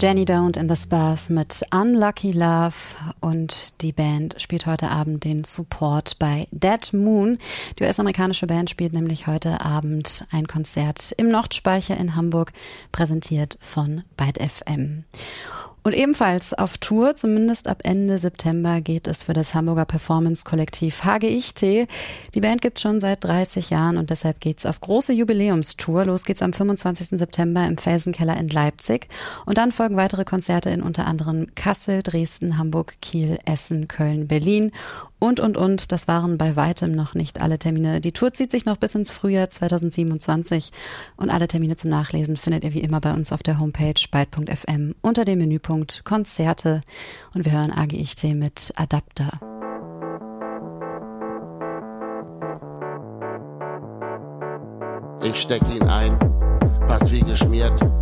Jenny Don't and the Spurs mit Unlucky Love, und die Band spielt heute Abend den Support bei Dead Moon. Die US-amerikanische Band spielt nämlich heute Abend ein Konzert im Nordspeicher in Hamburg, präsentiert von Byte FM. Und ebenfalls auf Tour, zumindest ab Ende September, geht es für das Hamburger Performance-Kollektiv HGIT. Die Band gibt schon seit 30 Jahren und deshalb geht's auf große Jubiläumstour. Los geht's am 25. September im Felsenkeller in Leipzig. Und dann folgen weitere Konzerte in unter anderem Kassel, Dresden, Hamburg, Kiel, Essen, Köln, Berlin und. Das waren bei weitem noch nicht alle Termine. Die Tour zieht sich noch bis ins Frühjahr 2027 und alle Termine zum Nachlesen findet ihr wie immer bei uns auf der Homepage byte.fm unter dem Menüpunkt Konzerte, und wir hören HGIT mit Adapter. Ich steck ihn ein, passt wie geschmiert.